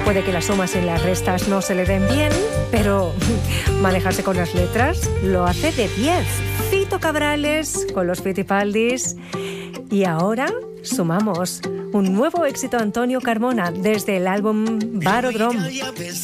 Puede que las sumas y las restas no se le den bien, pero manejarse con las letras lo hace de 10. Fito Cabrales con los Fitipaldis. Y ahora sumamos un nuevo éxito Antonio Carmona desde el álbum Barodrom.